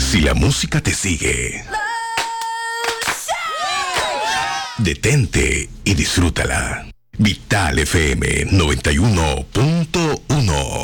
Si la música te sigue, detente y disfrútala. Vital FM 91.1